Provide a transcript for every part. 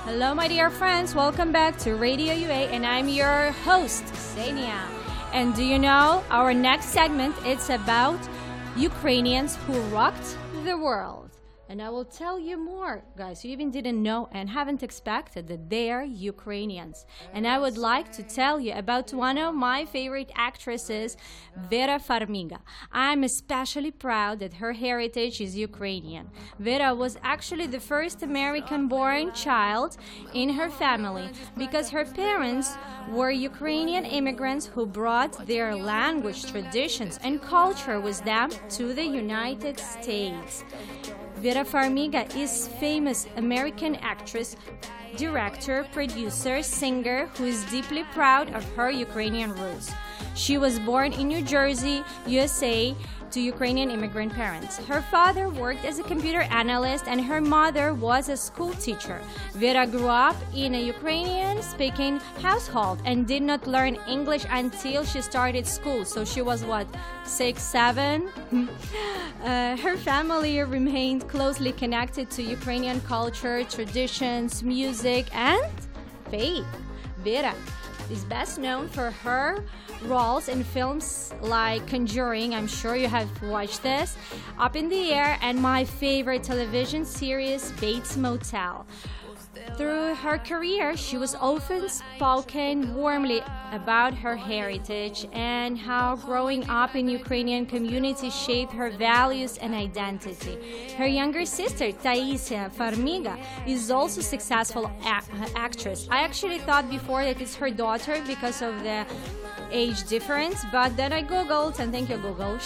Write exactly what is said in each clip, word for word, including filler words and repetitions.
Hello, my dear friends. Welcome back to Radio U A, and I'm your host, Xenia. And do you know, our next segment, it's about Ukrainians who rocked the world. And I will tell you more, guys. You even didn't know and haven't expected that they are Ukrainians. And I would like to tell you about one of my favorite actresses, Vera Farmiga. I'm especially proud that her heritage is Ukrainian. Vera was actually the first American-born child in her family because her parents were Ukrainian immigrants who brought their language, traditions, and culture with them to the United States. Vera Farmiga is famous American actress, director, producer, singer who is deeply proud of her Ukrainian roots. She was born in New Jersey, U S A, to Ukrainian immigrant parents. Her father worked as a computer analyst and her mother was a school teacher. Vera grew up in a Ukrainian-speaking household and did not learn English until she started school. So she was, what, six, seven? uh, her family remained closely connected to Ukrainian culture, traditions, music, and faith. Vera is best known for her roles in films like Conjuring, I'm sure you have watched this, Up in the Air, and my favorite television series, Bates Motel. Through her career, she was often spoken warmly about her heritage and how growing up in Ukrainian community shaped her values and identity. Her younger sister, Taisia Farmiga, is also a successful a- actress. I actually thought before that it's her daughter because of the age difference, but then I googled, and thank you Google.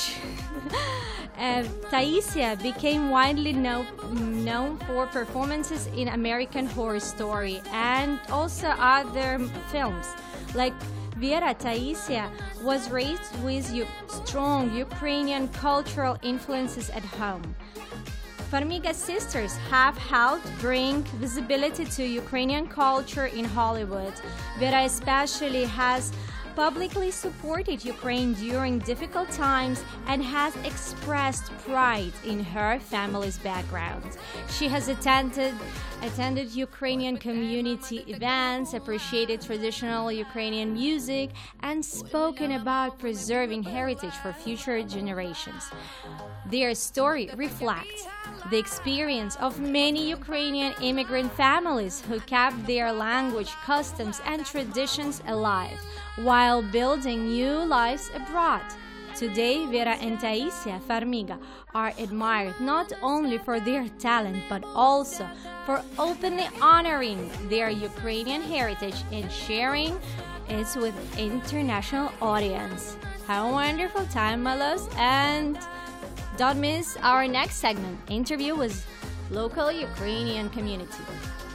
Uh, Taisia became widely know, known for performances in American Horror Story and also other films. Like Vera, Taisia was raised with u- strong Ukrainian cultural influences at home. Farmiga's sisters have helped bring visibility to Ukrainian culture in Hollywood. Vera especially has publicly supported Ukraine during difficult times and has expressed pride in her family's background. She has attended attended Ukrainian community events, appreciated traditional Ukrainian music, and spoken about preserving heritage for future generations. Their story reflects the experience of many Ukrainian immigrant families who kept their language, customs, and traditions alive while building new lives abroad. Today, Vera and Taisia Farmiga are admired not only for their talent but also for openly honoring their Ukrainian heritage and sharing it with international audience. Have a wonderful time, my loves, and don't miss our next segment, interview with local Ukrainian community.